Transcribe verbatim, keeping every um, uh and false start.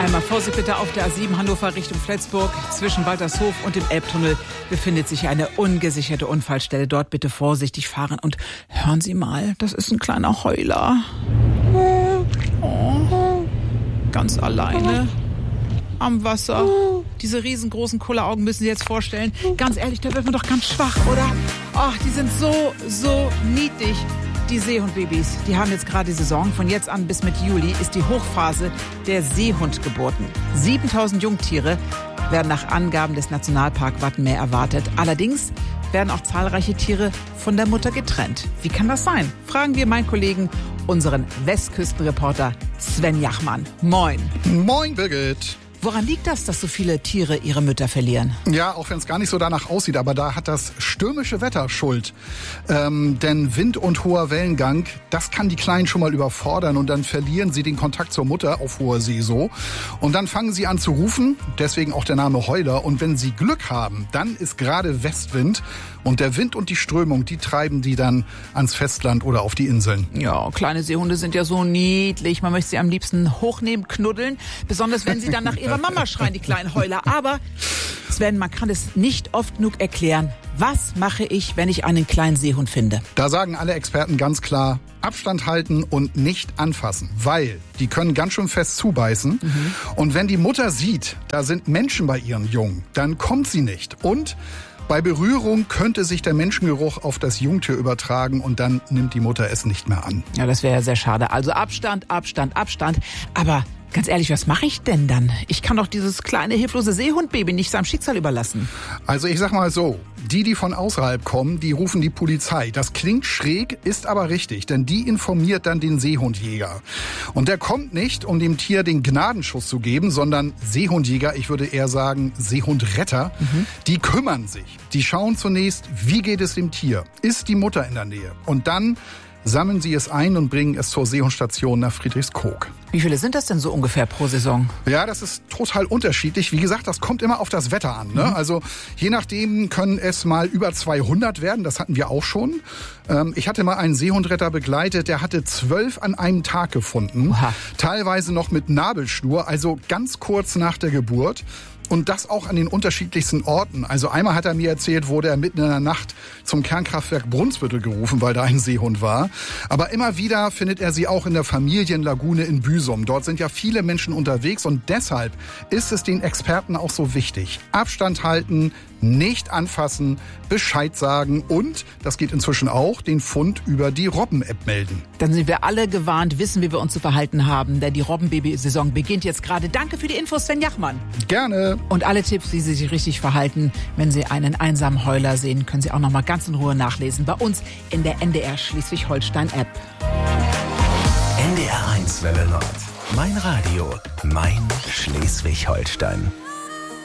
Einmal Vorsicht bitte auf der A sieben Hannover Richtung Flensburg. Zwischen Waltershof und dem Elbtunnel befindet sich eine ungesicherte Unfallstelle. Dort bitte vorsichtig fahren. Und hören Sie mal, das ist ein kleiner Heuler. Oh, ganz alleine am Wasser. Diese riesengroßen Kulleraugen müssen Sie jetzt vorstellen. Ganz ehrlich, da wird man doch ganz schwach, oder? Ach, die sind so, so niedlich. Die Seehundbabys, die haben jetzt gerade die Saison. Von jetzt an bis Mitte Juli ist die Hochphase der Seehundgeburten. siebentausend Jungtiere werden nach Angaben des Nationalpark Wattenmeer erwartet. Allerdings werden auch zahlreiche Tiere von der Mutter getrennt. Wie kann das sein? Fragen wir meinen Kollegen, unseren Westküstenreporter Sven Jachmann. Moin. Moin, Birgit. Woran liegt das, dass so viele Tiere ihre Mütter verlieren? Ja, auch wenn es gar nicht so danach aussieht, aber da hat das stürmische Wetter Schuld. Ähm, denn Wind und hoher Wellengang, das kann die Kleinen schon mal überfordern und dann verlieren sie den Kontakt zur Mutter auf hoher See so. Und dann fangen sie an zu rufen, deswegen auch der Name Heuler. Und wenn sie Glück haben, dann ist gerade Westwind und der Wind und die Strömung, die treiben die dann ans Festland oder auf die Inseln. Ja, kleine Seehunde sind ja so niedlich. Man möchte sie am liebsten hochnehmen, knuddeln. Besonders wenn sie dann nach ihrer Mama schreien, die kleinen Heuler. Aber Sven, man kann es nicht oft genug erklären. Was mache ich, wenn ich einen kleinen Seehund finde? Da sagen alle Experten ganz klar, Abstand halten und nicht anfassen, weil die können ganz schön fest zubeißen. Mhm. Und wenn die Mutter sieht, da sind Menschen bei ihren Jungen, dann kommt sie nicht. Und bei Berührung könnte sich der Menschengeruch auf das Jungtier übertragen und dann nimmt die Mutter es nicht mehr an. Ja, das wäre ja sehr schade. Also Abstand, Abstand, Abstand. Aber ganz ehrlich, was mache ich denn dann? Ich kann doch dieses kleine, hilflose Seehundbaby nicht seinem Schicksal überlassen. Also ich sag mal so, die, die von außerhalb kommen, die rufen die Polizei. Das klingt schräg, ist aber richtig, denn die informiert dann den Seehundjäger. Und der kommt nicht, um dem Tier den Gnadenschuss zu geben, sondern Seehundjäger, ich würde eher sagen Seehundretter, mhm. die kümmern sich. Die schauen zunächst, wie geht es dem Tier? Ist die Mutter in der Nähe? Und dann sammeln sie es ein und bringen es zur Seehundstation nach Friedrichskoog. Wie viele sind das denn so ungefähr pro Saison? Ja, das ist total unterschiedlich. Wie gesagt, das kommt immer auf das Wetter an. Ne? Mhm. Also je nachdem können es mal über zweihundert werden. Das hatten wir auch schon. Ähm, ich hatte mal einen Seehundretter begleitet, der hatte zwölf an einem Tag gefunden. Oha. Teilweise noch mit Nabelschnur, also ganz kurz nach der Geburt. Und das auch an den unterschiedlichsten Orten. Also einmal hat er mir erzählt, wurde er mitten in der Nacht zum Kernkraftwerk Brunsbüttel gerufen, weil da ein Seehund war. Aber immer wieder findet er sie auch in der Familienlagune in Büsum. Dort sind ja viele Menschen unterwegs und deshalb ist es den Experten auch so wichtig. Abstand halten, nicht anfassen, Bescheid sagen und, das geht inzwischen auch, den Fund über die Robben-App melden. Dann sind wir alle gewarnt, wissen, wie wir uns zu verhalten haben, denn die Robbenbaby-Saison beginnt jetzt gerade. Danke für die Infos, Sven Jachmann. Gerne. Und alle Tipps, wie Sie sich richtig verhalten, wenn Sie einen einsamen Heuler sehen, können Sie auch noch mal ganz in Ruhe nachlesen bei uns in der N D R Schleswig-Holstein-App. N D R eins Welle Nord. Mein Radio, mein Schleswig-Holstein.